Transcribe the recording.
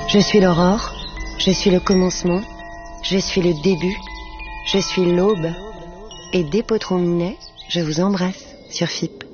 Je suis l'aurore, je suis le commencement, je suis le début, je suis l'aube. Et dès Potron-Minet, je vous embrasse sur FIP.